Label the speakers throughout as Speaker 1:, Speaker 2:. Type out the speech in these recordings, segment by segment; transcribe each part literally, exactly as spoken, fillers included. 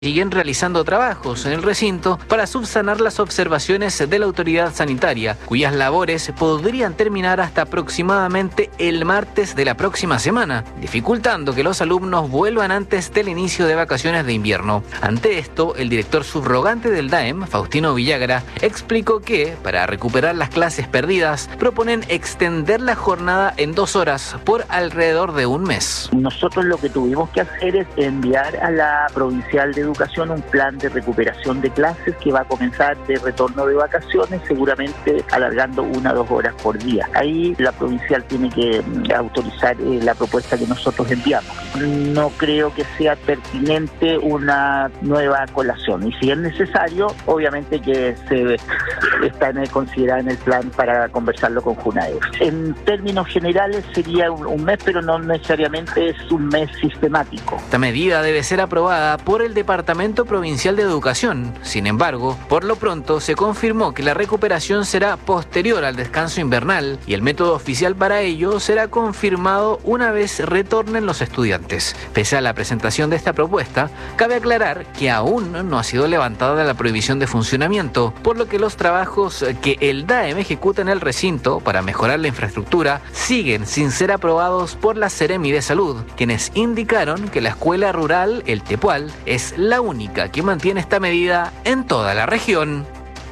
Speaker 1: siguen realizando trabajos en el recinto para subsanar las observaciones de la autoridad sanitaria, cuyas labores podrían terminar hasta aproximadamente el martes de la próxima semana, dificultando que los alumnos vuelvan antes del inicio de vacaciones de invierno. Ante esto, el director subrogante del D A E M, Faustino Villagra, explicó que, para recuperar las clases perdidas, proponen extender la jornada en dos horas por alrededor de un mes.
Speaker 2: Nosotros lo que tuvimos que hacer es enviar a la Provincial de Educación un plan de recuperación de clases que va a comenzar de retorno de vacaciones, seguramente alargando una o dos horas por día. Ahí la provincial tiene que autorizar eh, la propuesta que nosotros enviamos. No creo que sea pertinente una nueva colación, y si es necesario, obviamente que se está en el, considerada en el plan para conversarlo con Junaed. En términos generales sería un, un mes, pero no necesariamente es un mes sistemático.
Speaker 1: Esta medida debe ser aprobada por el Departamento Provincial de Educación. Sin embargo, por lo pronto se confirmó que la recuperación será posterior al descanso invernal y el método oficial para ello será confirmado una vez retornen los estudiantes. Pese a la presentación de esta propuesta, cabe aclarar que aún no ha sido levantada la prohibición de funcionamiento, por lo que los trabajos que el D A E M ejecuta en el recinto para mejorar la infraestructura siguen sin ser aprobados por la Seremi de Salud, quienes indicaron que la escuela rural El Tepual es la única que mantiene esta medida en toda la región.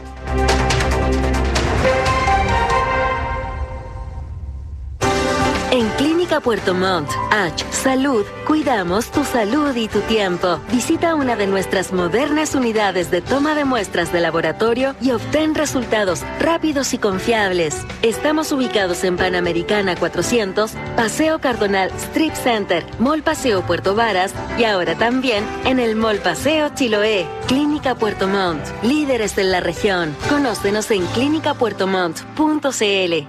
Speaker 3: En Clínica Puerto Montt, H. Salud, cuidamos tu salud y tu tiempo. Visita una de nuestras modernas unidades de toma de muestras de laboratorio y obtén resultados rápidos y confiables. Estamos ubicados en Panamericana cuatrocientos, Paseo Cardonal Strip Center, Mall Paseo Puerto Varas y ahora también en el Mall Paseo Chiloé. Clínica Puerto Montt, líderes en la región. Conócenos en clínica puerto montt punto c l.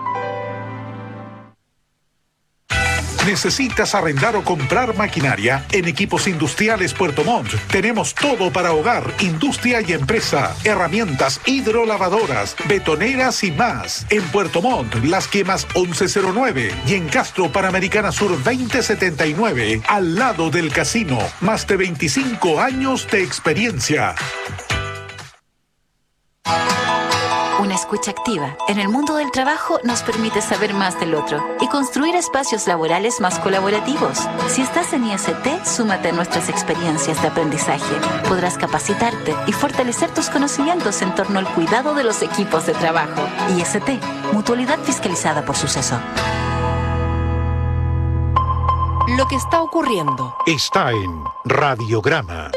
Speaker 4: ¿Necesitas arrendar o comprar maquinaria? En Equipos Industriales Puerto Montt tenemos todo para hogar, industria y empresa. Herramientas hidrolavadoras, betoneras y más. En Puerto Montt, Las Quemas once cero nueve y en Castro, Panamericana Sur veinte setenta y nueve, al lado del casino. Más de veinticinco años de experiencia.
Speaker 5: Una escucha activa en el mundo del trabajo nos permite saber más del otro y construir espacios laborales más colaborativos. Si estás en I S T, súmate a nuestras experiencias de aprendizaje. Podrás capacitarte y fortalecer tus conocimientos en torno al cuidado de los equipos de trabajo. I S T, Mutualidad Fiscalizada por Suceso.
Speaker 6: Lo que está ocurriendo
Speaker 4: está en Radiograma.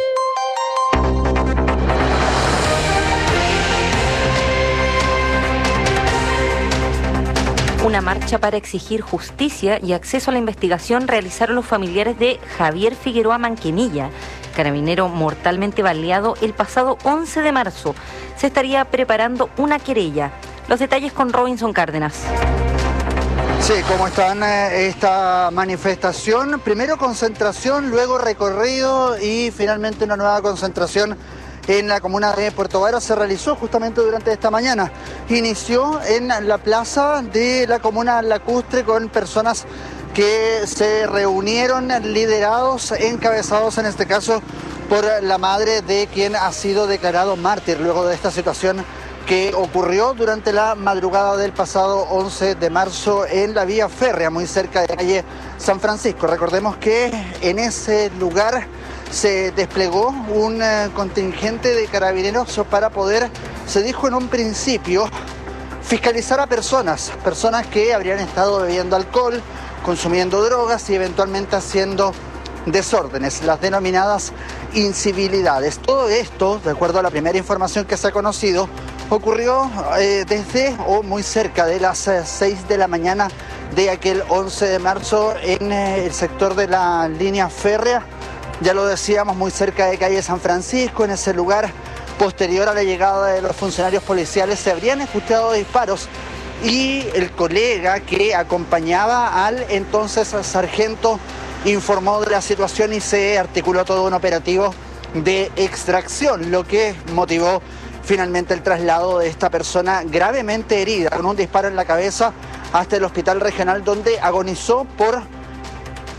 Speaker 7: Una marcha para exigir justicia y acceso a la investigación realizaron los familiares de Javier Figueroa Manquemilla, carabinero mortalmente baleado el pasado once de marzo. Se estaría preparando una querella. Los detalles con Robinson Cárdenas.
Speaker 8: Sí, ¿cómo están? Esta manifestación, primero concentración, luego recorrido y finalmente una nueva concentración en la comuna de Puerto Varas se realizó justamente durante esta mañana. Inició en la plaza de la comuna lacustre con personas que se reunieron, liderados, encabezados en este caso por la madre de quien ha sido declarado mártir luego de esta situación que ocurrió durante la madrugada del pasado once de marzo en la vía férrea, muy cerca de la calle San Francisco. Recordemos que en ese lugar se desplegó un uh, contingente de carabineros para poder, se dijo en un principio, fiscalizar a personas, personas que habrían estado bebiendo alcohol, consumiendo drogas y eventualmente haciendo desórdenes, las denominadas incivilidades. Todo esto, de acuerdo a la primera información que se ha conocido, ocurrió eh, desde o muy cerca de las eh, seis de la mañana de aquel once de marzo en eh, el sector de la línea férrea. Ya lo decíamos, muy cerca de calle San Francisco, en ese lugar, posterior a la llegada de los funcionarios policiales, se habrían ejecutado disparos y el colega que acompañaba al entonces sargento informó de la situación y se articuló todo un operativo de extracción, lo que motivó finalmente el traslado de esta persona gravemente herida, con un disparo en la cabeza, hasta el hospital regional donde agonizó por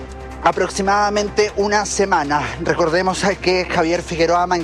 Speaker 8: aproximadamente una semana. Recordemos que Javier Figueroa